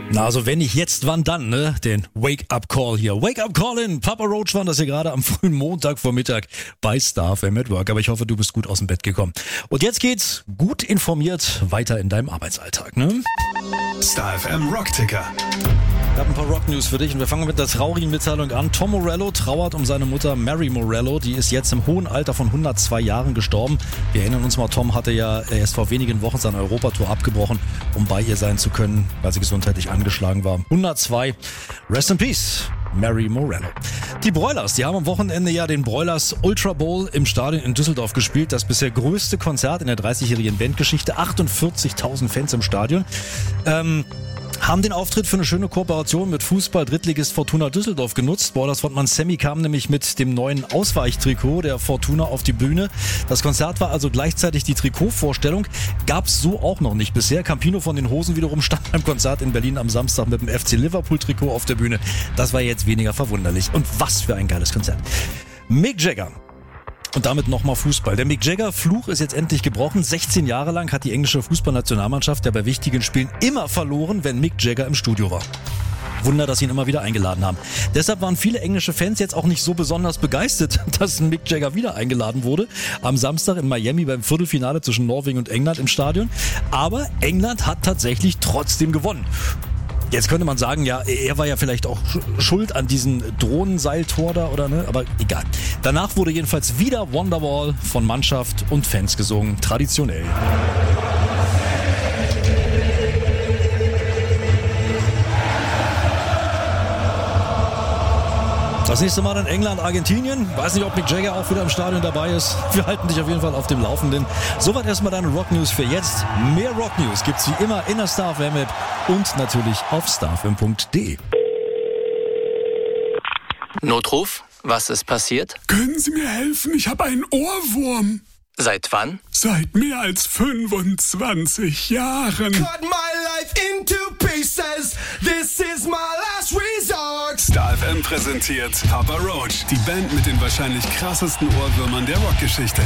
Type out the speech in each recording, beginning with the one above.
Na, also wenn nicht jetzt, wann dann, ne? Den Wake-up-Call hier. Wake-up-Call-in. Papa Roach war das hier gerade am frühen Montagvormittag bei Star FM at Work. Aber ich hoffe, du bist gut aus dem Bett gekommen. Und jetzt geht's gut informiert weiter in deinem Arbeitsalltag, ne? Star FM Rockticker. Ich habe ein paar Rock-News für dich und wir fangen mit der traurigen Mitteilung an. Tom Morello trauert um seine Mutter Mary Morello. Die ist jetzt im hohen Alter von 102 Jahren gestorben. Wir erinnern uns mal, Tom hatte ja erst vor wenigen Wochen seine Europatour abgebrochen, um bei ihr sein zu können, weil sie gesundheitlich angeschlagen war. 102. Rest in Peace, Mary Morello. Die Broilers, die haben am Wochenende ja den Broilers Ultra Bowl im Stadion in Düsseldorf gespielt. Das bisher größte Konzert in der 30-jährigen Bandgeschichte. 48.000 Fans im Stadion. Haben den Auftritt für eine schöne Kooperation mit Fußball-Drittligist Fortuna Düsseldorf genutzt. Broilers-Frontmann Sammy kam nämlich mit dem neuen Ausweichtrikot der Fortuna auf die Bühne. Das Konzert war also gleichzeitig die Trikotvorstellung. Gab's so auch noch nicht bisher. Campino von den Hosen wiederum stand beim Konzert in Berlin am Samstag mit dem FC Liverpool-Trikot auf der Bühne. Das war jetzt weniger verwunderlich. Und was für ein geiles Konzert. Mick Jagger. Und damit nochmal Fußball. Der Mick Jagger-Fluch ist jetzt endlich gebrochen. 16 Jahre lang hat die englische Fußballnationalmannschaft ja bei wichtigen Spielen immer verloren, wenn Mick Jagger im Studio war. Wunder, dass sie ihn immer wieder eingeladen haben. Deshalb waren viele englische Fans jetzt auch nicht so besonders begeistert, dass Mick Jagger wieder eingeladen wurde. Am Samstag in Miami beim Viertelfinale zwischen Norwegen und England im Stadion. Aber England hat tatsächlich trotzdem gewonnen. Jetzt könnte man sagen, ja, er war ja vielleicht auch schuld an diesem Drohnenseiltor da, oder ne? Aber egal. Danach wurde jedenfalls wieder Wonderwall von Mannschaft und Fans gesungen, traditionell. Das nächste Mal in England, Argentinien. Weiß nicht, ob Mick Jagger auch wieder im Stadion dabei ist. Wir halten dich auf jeden Fall auf dem Laufenden. Soweit erstmal deine Rock-News für jetzt. Mehr Rock-News gibt's wie immer in der Star FM App und natürlich auf starfm.de. Notruf? Was ist passiert? Können Sie mir helfen? Ich habe einen Ohrwurm. Seit wann? Seit mehr als 25 Jahren. Cut my life into pieces. This is my last resort. Star FM präsentiert Papa Roach, die Band mit den wahrscheinlich krassesten Ohrwürmern der Rockgeschichte.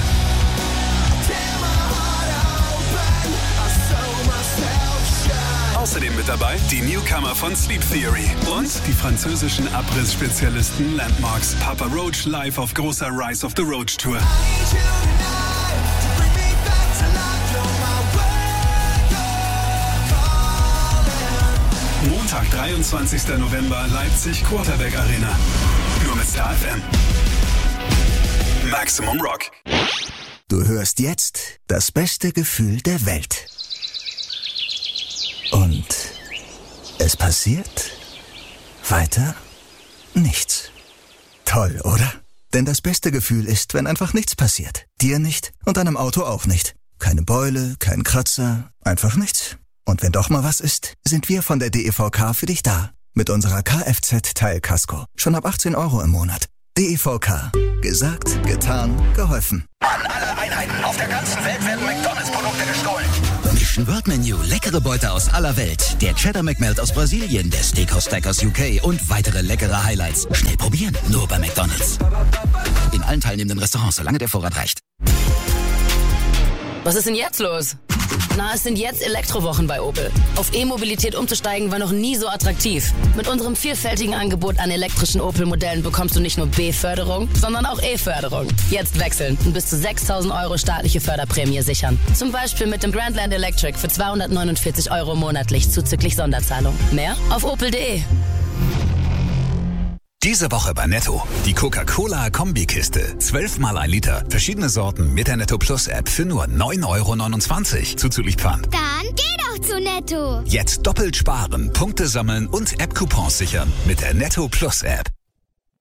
Außerdem mit dabei die Newcomer von Sleep Theory und die französischen Abriss-Spezialisten Landmarks. Papa Roach live auf großer Rise of the Roach Tour. Montag, 23. November, Leipzig, Quarterback Arena. Nur mit Star FM. Maximum Rock. Du hörst jetzt das beste Gefühl der Welt. Und es passiert weiter nichts. Toll, oder? Denn das beste Gefühl ist, wenn einfach nichts passiert. Dir nicht und deinem Auto auch nicht. Keine Beule, kein Kratzer, einfach nichts. Und wenn doch mal was ist, sind wir von der DEVK für dich da. Mit unserer Kfz-Teilkasko. Schon ab 18 € im Monat. DEVK. Gesagt, getan, geholfen. An alle Einheiten auf der ganzen Welt werden McDonalds-Produkte gestohlen. Mission World Menu, leckere Beute aus aller Welt. Der Cheddar McMelt aus Brasilien, der Steakhouse Stack aus UK und weitere leckere Highlights. Schnell probieren, nur bei McDonalds. In allen teilnehmenden Restaurants, solange der Vorrat reicht. Was ist denn jetzt los? Na, es sind jetzt Elektrowochen bei Opel. Auf E-Mobilität umzusteigen war noch nie so attraktiv. Mit unserem vielfältigen Angebot an elektrischen Opel-Modellen bekommst du nicht nur B-Förderung, sondern auch E-Förderung. Jetzt wechseln und bis zu 6.000 € staatliche Förderprämie sichern. Zum Beispiel mit dem Grandland Electric für 249 € monatlich zuzüglich Sonderzahlung. Mehr auf opel.de. Diese Woche bei Netto. Die Coca-Cola-Kombikiste. 12 mal 1 Liter. Verschiedene Sorten mit der Netto Plus App für nur 9,29 € zuzüglich Pfand. Dann geh doch zu Netto. Jetzt doppelt sparen, Punkte sammeln und App-Coupons sichern mit der Netto Plus App.